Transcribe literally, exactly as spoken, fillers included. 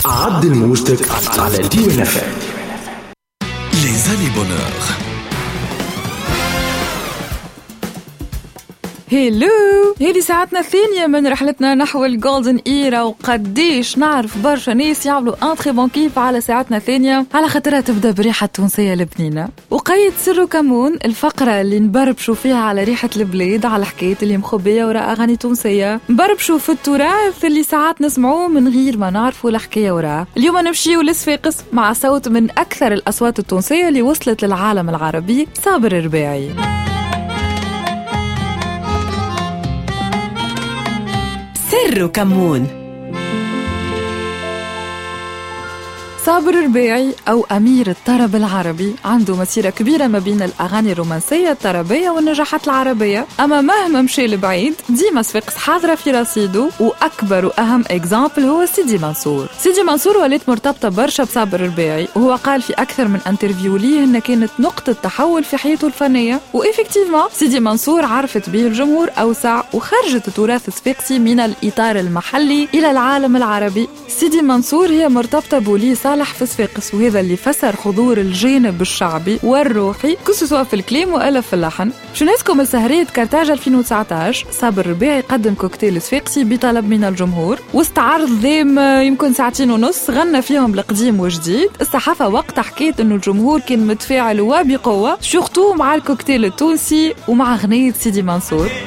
عدل موجتك على دي إن إف إم. Les années bonheur. هيلو، هذه ساعتنا الثانية من رحلتنا نحو الجولدن إيرا، وقديش نعرف برشا ناس يعملوا انتري بانكيف على ساعتنا الثانية على خاطرها تبدأ بريحة تونسية البنينة. وقيد سر كمون الفقرة اللي نبربشوا فيها على ريحة البلاد، على حكاية اللي مخبية وراء أغاني تونسية، نبربشوا في التراث اللي ساعات نسمعوه من غير ما نعرفوا الحكاية وراء. اليوم نمشيو لصفاقس مع صوت من أكثر الأصوات التونسية اللي وصلت للعالم العربي، صابر الرباعي. سر كمون. صابر الرباعي أو أمير الطرب العربي عنده مسيرة كبيرة ما بين الأغاني الرومانسية الطربية والنجاحات العربية، أما مهما مشي لبعيد ديما صفاقس حاضرة في رصيده. وأكبر وأهم إكزامبل هو سيدي منصور. سيدي منصور ولات مرتبطة برشا بصابر الرباعي، وهو قال في أكثر من انترفيو ليه إنها كانت نقطة تحول في حياته الفنية. وإفكتيفما سيدي منصور عرفت به الجمهور أوسع، وخرجت التراث الصفاقسي من الإطار المحلي إلى العالم العربي. سيدي منصور هي مرتبطة بولي في صفاقس، وهذا اللي فسر حضور الجانب الشعبي والروحي كسوا في الكلام وألا في اللحن. شو ناسكم السهرية كارتاج ألفين وتسعطاش، صابر الرباعي قدم كوكتيل صفاقسي بطلب من الجمهور، واستعرض ذيم يمكن ساعتين ونص غنى فيهم القديم وجديد. الصحافة وقتها حكيت انه الجمهور كان متفاعل وبقوة، شورتو مع الكوكتيل التونسي ومع غنية سيدي منصور.